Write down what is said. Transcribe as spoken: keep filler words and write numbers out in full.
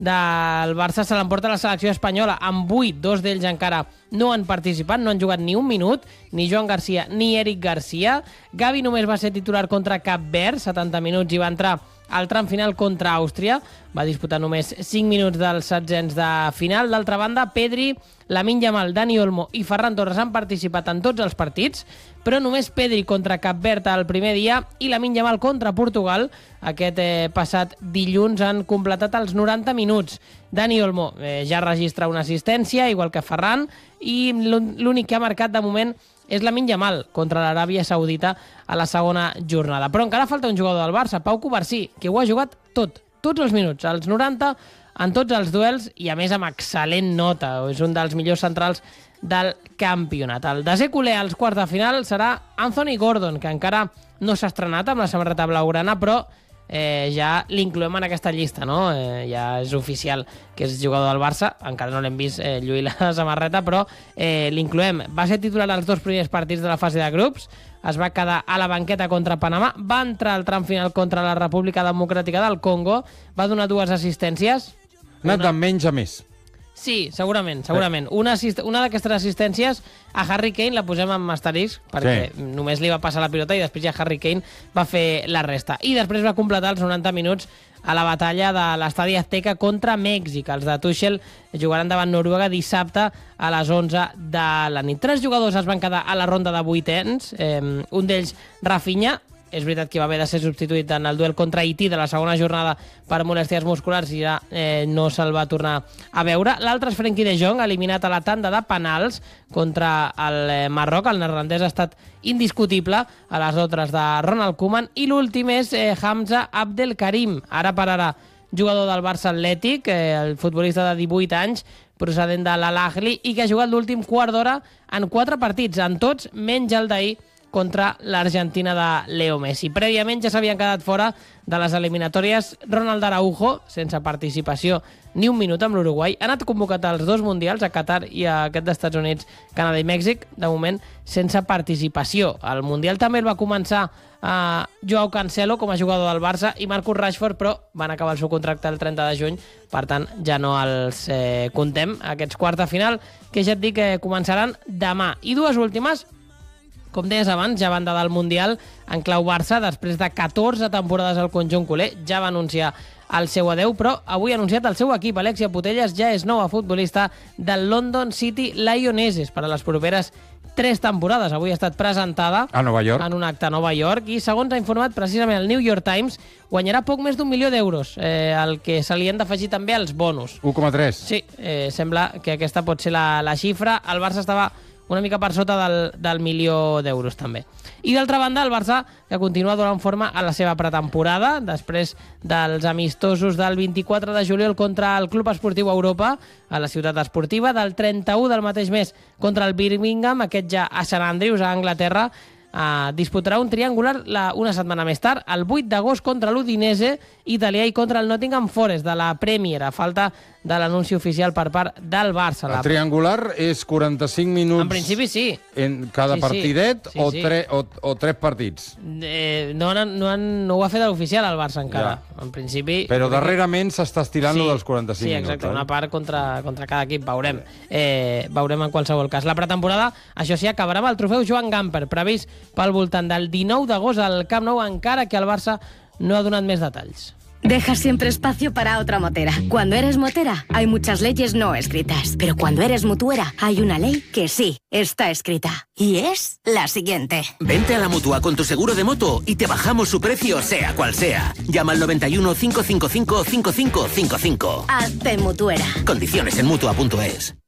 del Barça se l'emporta la selecció espanyola amb vuit, dos d'ells encara no han participat, no han jugat ni un minut, ni Joan Garcia ni Eric Garcia. Gavi només va ser titular contra Cap Verd, setanta minuts, i va entrar al tram final contra Àustria. Va disputar només cinc minuts dels setzents de final. D'altra banda, Pedri, Lamine Yamal, Dani Olmo i Ferran Torres han participat en tots els partits, però només Pedri contra Cap Verd el primer dia i Lamine Yamal contra Portugal aquest eh, passat dilluns han completat els noranta minuts. Dani Olmo eh, ja registra una assistència, igual que Ferran, i l'únic que ha marcat de moment és Lamine Yamal contra l'Aràbia Saudita a la segona jornada. Però encara falta un jugador del Barça, Pau Covarsí, que ho ha jugat tot, tots els minuts, als noranta, en tots els duels i a més amb excel·lent nota. És un dels millors centrals del campionat. El desè culer als quarts de final serà Anthony Gordon, que encara no s'ha estrenat amb la samarreta blaugrana, però eh, ja l'incloem en aquesta llista, no? Eh, ja és oficial que és jugador del Barça, encara no l'hem vist eh, lluir la samarreta, però eh, l'incloem. Va ser titular als dos primers partits de la fase de grups, es va quedar a la banqueta contra Panamà, va entrar al tram final contra la República Democràtica del Congo, va donar dues assistències. Ha anat de menys a més. Sí, segurament, segurament. Una, assist... una d'aquestes assistències a Harry Kane la posem amb asterisc, perquè sí. només li va passar la pilota i després ja Harry Kane va fer la resta. I després va completar els noranta minuts a la batalla de l'Estadi Azteca contra Mèxic. Els de Tuchel jugaran davant Noruega dissabte a les onze de la nit. Tres jugadors es van quedar a la ronda de vuitens, eh, un d'ells Rafinha. És veritat que va haver de ser substituït en el duel contra Haití de la segona jornada per molèsties musculars i ja eh, no se'l va tornar a veure. L'altre és Frenkie de Jong, eliminat a la tanda de penals contra el eh, Marroc. El neerlandès ha estat indiscutible a les altres de Ronald Koeman. I l'últim és eh, Hamza Abdelkarim, ara per ara jugador del Barça Atlètic, eh, el futbolista de divuit anys, procedent de l'Al-Ahly, i que ha jugat l'últim quart d'hora en quatre partits, en tots menys el d'ahir contra l'Argentina de Leo Messi. Prèviament ja s'havien quedat fora de les eliminatòries Ronald Araujo, sense participació ni un minut amb l'Uruguai. Ha anat convocat als dos mundials, a Qatar i a aquest dels Estats Units, Canadà i Mèxic, de moment sense participació. El mundial també el va començar a Joao Cancelo com a jugador del Barça i Marcus Rashford, però van acabar el seu contracte el trenta de juny, per tant ja no els eh, contem. Aquests quarts de final, que ja et dic que començaran demà. I dues últimes, com deies abans, ja banda del Mundial en clau Barça, després de catorze temporades al conjunt culer, ja va anunciar el seu adeu, però avui ha anunciat el seu equip. Alexia Putellas ja és nova futbolista del London City Lionesses per a les properes tres temporades. Avui ha estat presentada a Nova York, en un acte a Nova York, i segons ha informat precisament el New York Times, guanyarà poc més d'un milió d'euros, eh, el que se li han d'afegir també als bonus. u coma tres. Sí, eh, sembla que aquesta pot ser la, la xifra. El Barça estava una mica per sota del, del milió d'euros també. I d'altra banda, el Barça, que continua donant forma a la seva pretemporada, després dels amistosos del vint-i-quatre de juliol contra el Club Esportiu Europa, a la ciutat esportiva, del trenta-u del mateix mes contra el Birmingham, aquest ja a Sant Andrews, a Anglaterra. Uh, disputarà un triangular la, una setmana més tard, el vuit d'agost contra l'Udinese italià i contra el Nottingham Forest de la Premier, a falta de l'anunci oficial per part del Barça. El triangular és quaranta-cinc minuts... En principi sí. En cada sí, partidet sí. Sí, o, sí. Tre, o, o tres partits? Eh, no, no, no, no ho ha fet l'oficial el Barça encara. Ja. En principi... Però darrerament s'està estirant sí, lo dels quaranta-cinc sí, minuts. Sí, exacte, eh? Una part contra, contra cada equip, veurem. Eh, veurem en qualsevol cas. La pretemporada, això sí, acabarà amb el trofeu Joan Gamper, previst pel voltant del dinou d'agost al Camp Nou, encara que el Barça no ha donat més detalls. Deja siempre espacio para otra motera. Cuando eres motera, hay muchas leyes no escritas. Pero cuando eres mutuera, hay una ley que sí está escrita. Y es la siguiente. Vente a la Mutua con tu seguro de moto y te bajamos su precio, sea cual sea. Llama al noventa y uno, cinco cinco cinco, cinco cinco cinco cinco. Hazte mutuera. Condiciones en Mutua punto es.